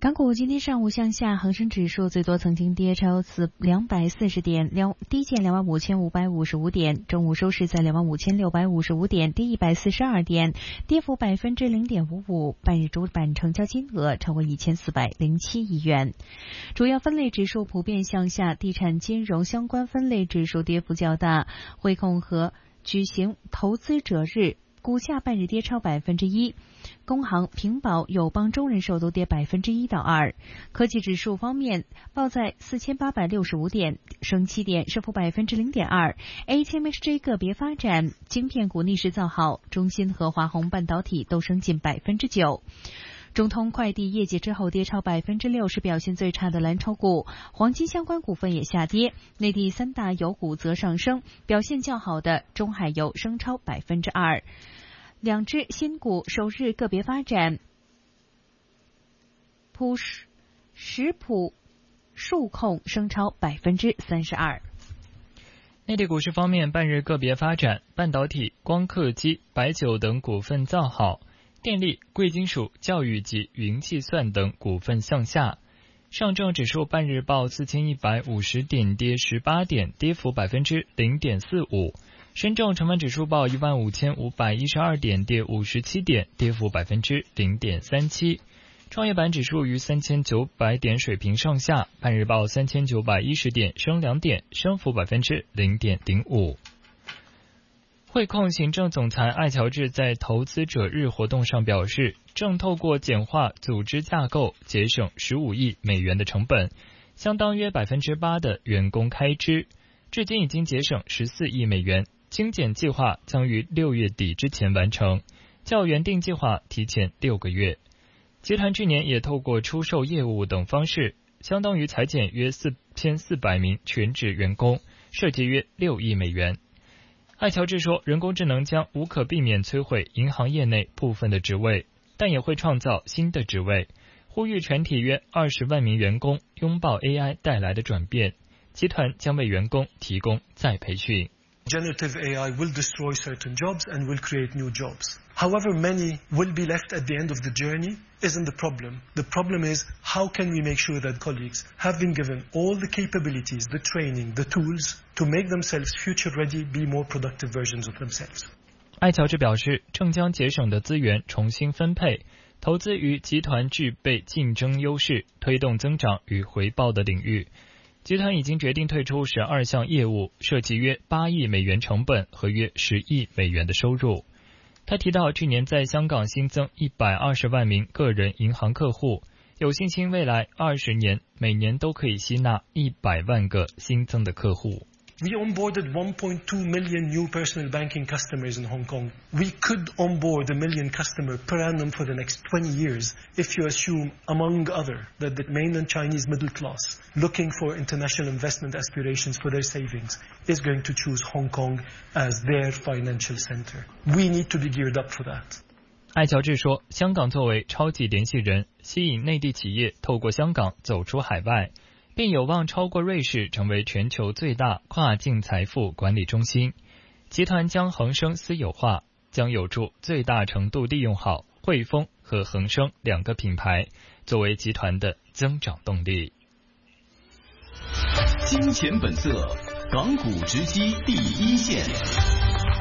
港股今天上午向下，恒生指数最多曾经跌超240点，低见25,555点，中午收市在25,655点，跌142点，跌幅0.55%，半日主板成交金额超过1407亿元。主要分类指数普遍向下，地产金融相关分类指数跌幅较大，汇控和举行投资者日，股价半日跌超1%，工行、平保、友邦、中人寿都跌1%到2%。科技指数方面，报在4865点，升7点，升幅0.2%。ATMXJ 个别发展，晶片股逆势造好，中芯和华虹半导体都升近9%。中通快递业绩之后跌超6%，是表现最差的蓝筹股。黄金相关股份也下跌，内地三大油股则上升，表现较好的中海油升超2%。两只新股首日个别发展，实普数控升超32%。 内地股市方面，半日个别发展，半导体、光刻机、白酒等股份造好，电力、贵金属、教育及云计算等股份向下。上证指数半日报4150点，跌18点，跌幅0.45%。深证成分指数报15512点，跌57点，跌幅0.37%。创业板指数于3900点水平上下，半日报3910点，升2点，升幅0.05%。汇控行政总裁艾乔治在投资者日活动上表示，正透过简化组织架构节省15亿美元的成本，相当约8%的员工开支，至今已经节省14亿美元。精简计划将于6月底之前完成，较原定计划提前6个月。集团去年也透过出售业务等方式，相当于裁减约4400名全职员工，涉及约6亿美元。艾乔治说，人工智能将无可避免摧毁银行业内部分的职位，但也会创造新的职位，呼吁全体约20万名员工拥抱 AI 带来的转变。集团将为员工提供再培训。 Generative AI will destroy certain jobs and will create new jobs. However many will be left at the end of the journey isn't the problem. The problem is how can we make sure that colleagues have been given all the capabilities, the training, the tools to make themselves future ready, be more productive versions of themselves. 艾乔治表示，正将节省的资源重新分配，投资于集团具备竞争优势、推动增长与回报的领域。集团已经决定退出12项业务，涉及约8亿美元成本和约10亿美元的收入。他提到，去年在香港新增120万名个人银行客户，有信心未来20年每年都可以吸纳100万个新增的客户。 We onboarded 1.2 million new personal banking customers in Hong Kong. We could onboard 1 million customers per annum for the next 20 years if you assume, among other, that the mainland Chinese middle class, looking for international investment aspirations for their savings, is going to choose Hong Kong as their financial center. We need to be geared up for that. 艾乔治说，香港作为超级联系人，吸引内地企业透过香港走出海外，并有望超过瑞士成为全球最大跨境财富管理中心。集团将恒生私有化，将有助最大程度利用好汇丰和恒生2个品牌，作为集团的增长动力。 金钱本色，港股直击第一线。